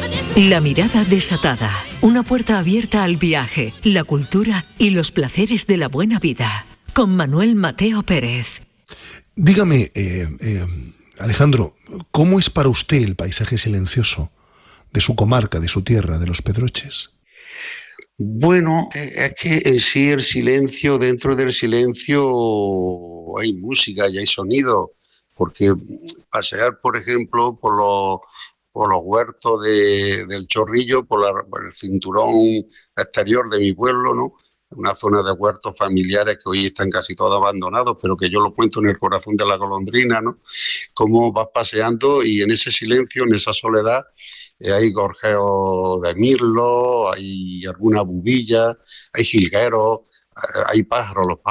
La mirada desatada, una puerta abierta al viaje, la cultura y los placeres de la buena vida. Con Manuel Mateo Pérez. Dígame, Alejandro, ¿cómo es para usted el paisaje silencioso de su comarca, de su tierra, de Los Pedroches? Bueno, es que en sí el silencio, dentro del silencio hay música y hay sonido, porque pasear, por ejemplo, por los huertos del Chorrillo, por el cinturón exterior de mi pueblo, ¿no? Una zona de huertos familiares que hoy están casi todos abandonados, pero que yo lo cuento en el corazón de la golondrina, ¿no? Cómo vas paseando y en ese silencio, en esa soledad, hay gorjeos de mirlo, hay alguna bubilla, hay jilgueros, hay pájaros, los pájaros